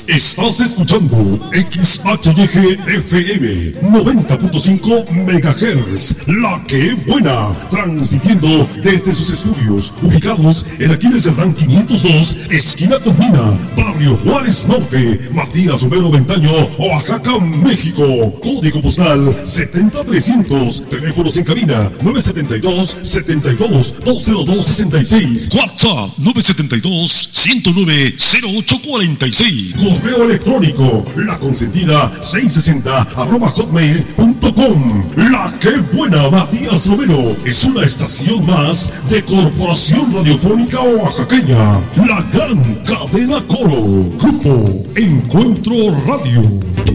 Estás escuchando XHYG FM 90.5 MHz, La Que Buena, transmitiendo desde sus estudios ubicados en Aquiles Cerdán 502, esquina Tomina, Barrio Juárez Norte, Matías Romero Ventaño, Oaxaca, México. Código postal 70300, teléfonos en cabina 972-72-20266, WhatsApp 972-109-0846, correo electrónico laconsentida660@hotmail.com. La Que Buena, Matías Romero, es una estación más de Corporación Radiofónica Oaxaqueña, la gran cadena Coro, Grupo Encuentro Radio.